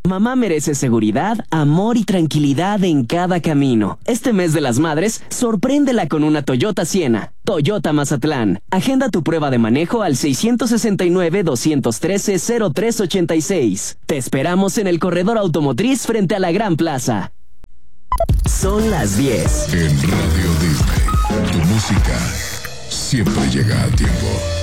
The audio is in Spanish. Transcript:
Mamá merece seguridad, amor y tranquilidad en cada camino. Este mes de las madres, sorpréndela con una Toyota Siena. Toyota Mazatlán. Agenda tu prueba de manejo al 669-213-0386. Te esperamos en el corredor automotriz frente a la Gran Plaza. Son las 10. En Radio Disney, tu música siempre llega a tiempo.